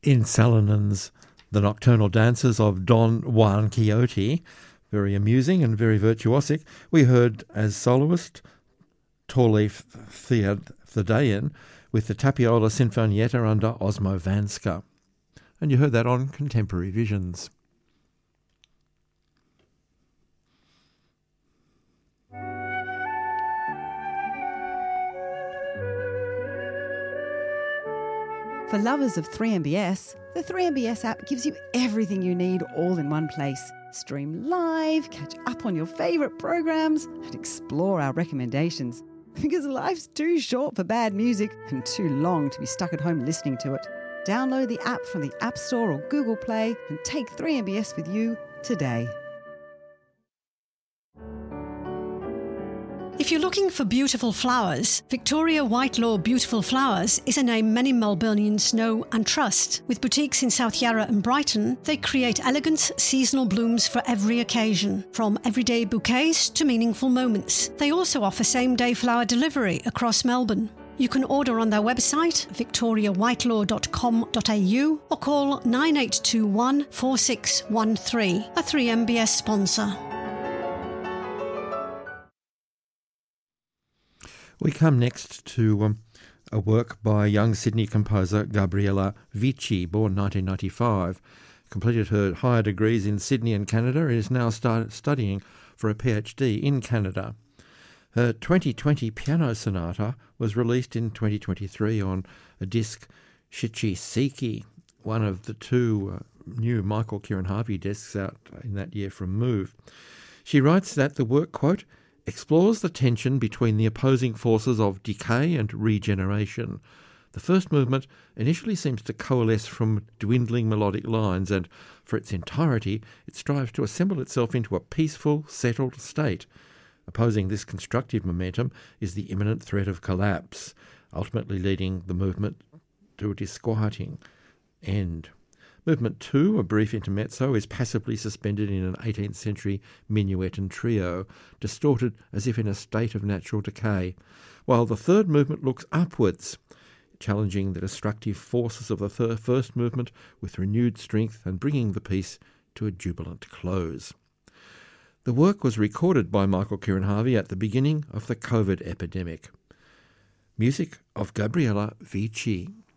In Salinan's The Nocturnal Dances of Don Juan Quixote, very amusing and very virtuosic, we heard as soloist Torleif Thedéen with the Tapiola Sinfonietta under Osmo Vanska. And you heard that on Contemporary Visions. For lovers of 3MBS, the 3MBS app gives you everything you need all in one place. Stream live, catch up on your favourite programs, and explore our recommendations. Because life's too short for bad music and too long to be stuck at home listening to it. Download the app from the App Store or Google Play and take 3MBS with you today. If you're looking for beautiful flowers, Victoria Whitelaw Beautiful Flowers is a name many Melburnians know and trust. With boutiques in South Yarra and Brighton, they create elegant, seasonal blooms for every occasion, from everyday bouquets to meaningful moments. They also offer same-day flower delivery across Melbourne. You can order on their website, victoriawhitelaw.com.au, or call 9821 4613, a 3MBS sponsor. We come next to a work by young Sydney composer Gabriella Vici, born 1995. Completed her higher degrees in Sydney and Canada and is now studying for a PhD in Canada. Her 2020 piano sonata was released in 2023 on a disc Shichiseki, one of the two new Michael Kieran Harvey discs out in that year from Move. She writes that the work, quote, explores the tension between the opposing forces of decay and regeneration. The first movement initially seems to coalesce from dwindling melodic lines, and for its entirety it strives to assemble itself into a peaceful, settled state. Opposing this constructive momentum is the imminent threat of collapse, ultimately leading the movement to a disquieting end. Movement 2, a brief intermezzo, is passively suspended in an 18th century minuet and trio, distorted as if in a state of natural decay, while the third movement looks upwards, challenging the destructive forces of the first movement with renewed strength and bringing the piece to a jubilant close. The work was recorded by Michael Kieran Harvey at the beginning of the COVID epidemic. Music of Gabriella Vici.